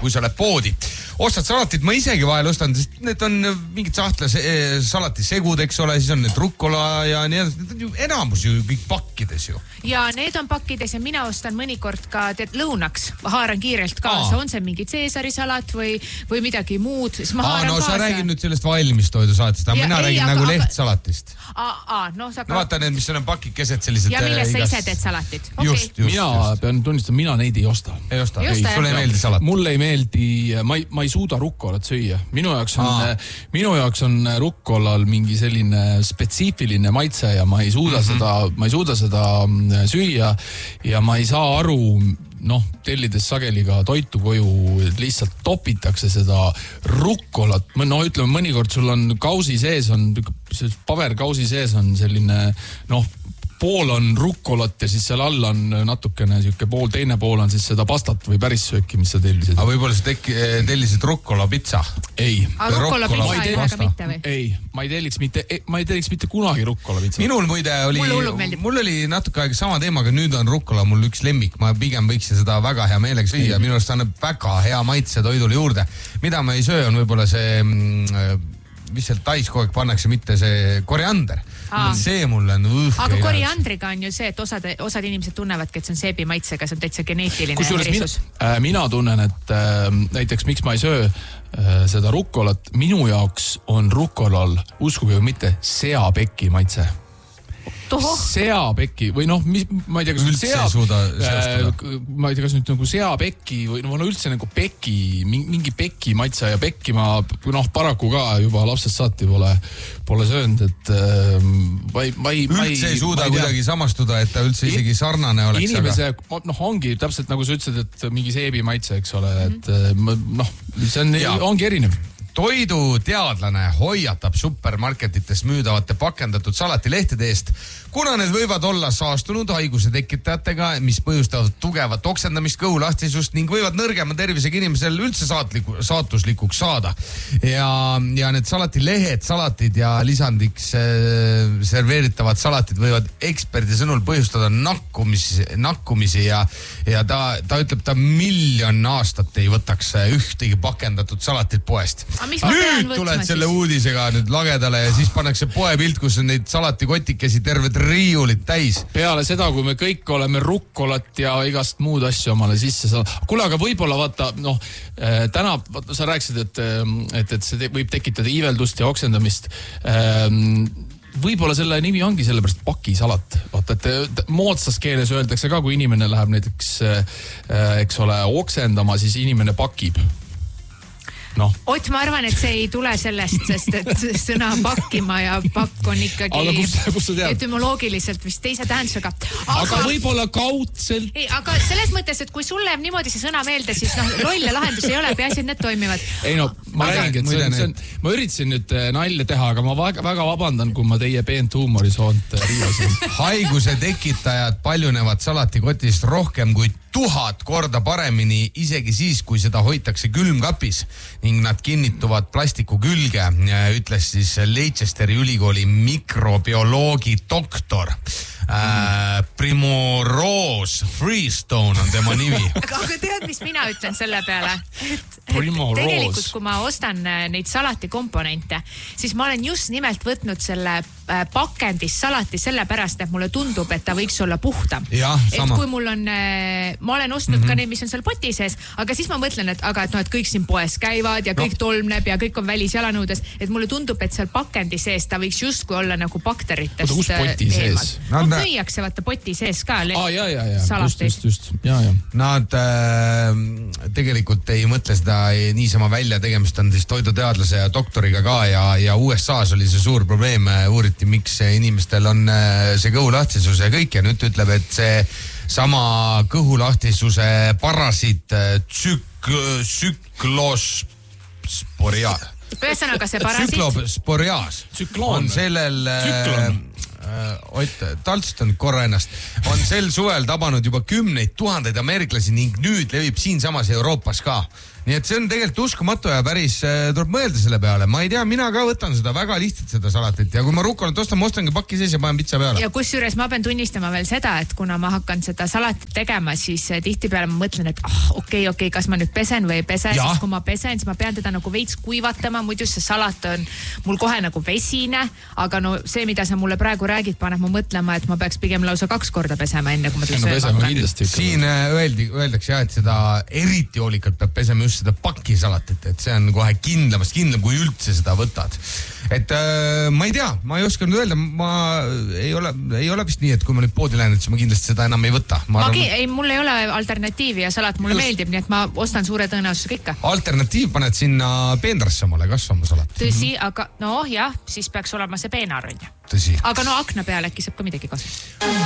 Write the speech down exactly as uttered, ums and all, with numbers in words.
kui sa oled poodi. Ostad salatit, ma isegi vahel ostan, sest need on mingid sahtla salati segud, eks ole, siis on need rukkola ja nii edasi. Need on ju enamus ju kõik pakkides ju. Ja need on pakkides ja mina ostan mõnikord ka teed lõunaks. Haaran kiirelt kaasa. Aa. On see mingi Caesari salat või, või midagi muud. Aa, no kaasa. Sa räägid nüüd sellest valmistoidu salatist, aga ja, mina ei, räägin aga, nagu aga... lehtsalatist. Aa, aa, no sa ka... No vaata need, mis on pakikesed sellised... Ja milles igas... sa ise teed salatit? Okay. Just, just, mina just. pean tunnistama, mina neid ei osta. Ei osta, ei, ei sulle ei meeldi salat. Mulle ei meeldi, ma ei, ma ei suuda rukkolat süüa. Minu jaoks on, minu jaoks on rukkolal mingi selline spetsiifiline maitse ja ma ei suuda mm-hmm. seda, ma ei suuda seda süüa ja ma ei saa aru, noh, tellides sageli ka toitu koju, lihtsalt topitakse seda rukkolat. No ütleme, mõnikord sul on kausi sees, on paberkausi sees on selline, noh, pool on rukkolat ja siis seal all on natukene siuke pool, teine pool on siis seda pastat või päris sööki, mis sa tellisid. Aga võib-olla sa tek- tellisid rukkola pitsa? Ei. Aga rukkola pitsa ei ole ka mitte või? Ei, ma ei telliks mitte, ma ei telliks mitte kunagi rukkola pitsa. Minul muide oli, mul oli natuke aega sama teemaga, nüüd on rukkola mul üks lemmik, ma pigem võiksin seda väga hea meelega süüa, minu arust annab väga hea maitse toidule juurde. Mida ma ei söö on võib-olla see, mis seal tais kogu aeg pannakse, mitte see koriander. Aa. See mulle on õhk. Aga koriandriga on ju see, et osad, osad inimesed tunnevadki, et see on seebi maitsega, see on täitsa geneetiline kusjuures erisus. Mina, äh, mina tunnen, et äh, näiteks miks ma ei söö äh, seda rukkolat, minu jaoks on rukkolal, uskuge või mitte, seapeki maitse. Toho. Seapeki või noh, mis, ma ei tea, kas üldse sea, suuda äh, ma ei tea, kas nüüd nagu seapeki või no üldse nagu peki, mingi peki maitse ja pekki ma, noh, paraku ka juba lapsest saati pole, pole söönud, et äh, ma ei, ma ei, üldse ei suuda ei kuidagi samastuda, et ta üldse isegi sarnane oleks. Inimese, aga... noh, ongi täpselt nagu sa ütlesid, et mingi seebi maitse, eks ole, et noh, see on, ongi erinev. Toiduteadlane hoiatab supermarketites müüdavate pakendatud salatilehtede eest, kuna need võivad olla saastunud haiguse tekitajatega, mis põhjustavad tugevat oksendamist, kõhulahtisust ning võivad nõrgema tervisega inimesel üldse saatliku, saatuslikuks saada. Ja, ja need salatilehed, salatid ja lisandiks äh, serveeritavad salatid võivad eksperdi sõnul põhjustada nakkumisi, nakkumisi ja, ja ta, ta ütleb, ta miljon aastat ei võtaks ühtegi pakendatud salatit poest. Nüüd tuled selle siis? Uudisega nüüd lagedale ja siis pannakse poepilt, kus on neid salatikotikesi terved riiulit täis. Peale seda, kui me kõik oleme rukkolat ja igast muud asju omale sisse saada. Kuule, aga võib-olla vaata, noh, äh, täna vaata, sa rääkisid, et, et, et see võib tekitada iiveldust ja oksendamist. Ähm, võib-olla selle nimi ongi sellepärast pakisalat. Vaata, et moodsas keeles öeldakse ka, kui inimene läheb näiteks, äh, eks ole, oksendama, siis inimene pakib. No. Ott, ma arvan, et see ei tule sellest, sest et sõna pakkima ja pakk on ikkagi aga kus, kus etümoloogiliselt vist teise tähendusega. Aga, aga võib-olla kaudselt. Ei, aga selles mõttes, et kui sulle jääb niimoodi see sõna meelde, siis noh, rolle lahendus ei ole, peaasi, et need toimivad. Ei no, ma räägin, et see on, see on, ma üritasin nüüd nalja teha, aga ma väga, väga vabandan, kui ma teie peent huumorisoont riivasin. Haiguse tekitajad paljunevad salatikotist rohkem kui tuhat korda paremini, isegi siis, kui seda hoitakse külmkapis ning nad kinnituvad plastiku külge, ütles siis Leicesteri ülikooli mikrobioloogi doktor. Äh, Primorose Freestone on tema nimi. Aga tead, mis mina ütlen selle peale? Et, et tegelikult, kui ma ostan neid salatikomponente, siis ma olen just nimelt võtnud selle pakendis salati sellepärast, et mulle tundub, et ta võiks olla puhtam. Ja, et kui mul on, ma olen ostnud mm-hmm. ka neid, mis on seal poti sees, aga siis ma mõtlen, et, aga, et, no, et kõik siin poes käivad ja kõik no. tolmneb ja kõik on välisjalanõudes, et mulle tundub, et seal pakendi sees ta võiks justkui olla nagu bakteritest. Oota, kus poti sees? No, müüakse vaata poti sees ka ah, jah, jah, jah. Just, just, just. Ja, ja. Nad äh, tegelikult ei mõtle seda niisama välja, tegemist on siis toiduteadlase ja doktoriga ka ja, ja U S A-s oli see suur probleem, uuriti, miks inimestel on see kõhulahtisus ja kõik ja nüüd ütleb, et see sama kõhulahtisuse parasiit tsük, tsüklosporia ühesõnaga see parasiit tsüklosporiaas on sellel Tsüklon. Ott, taltsutan korra ennast, on sel suvel tabanud juba kümneid tuhandeid ameeriklasi ning nüüd levib siinsamas Euroopas ka. Nii et see on tegelikult uskumatu ja päris äh, tuleb mõelda selle peale. Ma ei tea, mina ka võtan seda väga lihtsalt seda salatit ja kui ma rukolat ostan, ma ostangi pakki sees ja panen pitsa peale. Ja kusjuures ma pean tunnistama veel seda, et kuna ma hakkan seda salatit tegema, siis tihtipeale ma mõtlen, et ah, okei, okay, okei, okay, kas ma nüüd pesen või ei pese, siis kui ma pesen, siis ma pean teda nagu veits kuivatama, muidu see salat on mul kohe nagu vesine, aga no see, mida sa mulle praegu räägid, paneb mu mõtlema, et ma peaks pigem lausa kaks korda pesema enne, kui ma seda sööma hakkan. Siin öeldi, öeldakse jah, et seda eriti hoolikalt peab pesema just seda pakisalatit, et see on kohe kindlamast kindlam, kui üldse seda võtad. Et äh, ma ei tea, ma ei oska nüüd öelda, ma ei ole, ei ole vist nii, et kui ma nüüd poodi lähen, et siis ma kindlasti seda enam ei võta. Ma ma arvan, ki, ei, mul ei ole alternatiivi ja salat mulle just meeldib, nii et ma ostan suure tõenäosusega ikka. Alternatiiv paned sinna peenrasse omale kasvama salat. Tõsi, mm-hmm. aga no jah, siis peaks olema see peenar on ju. Tõsi. Aga no akna peale äkki saab ka midagi kasu.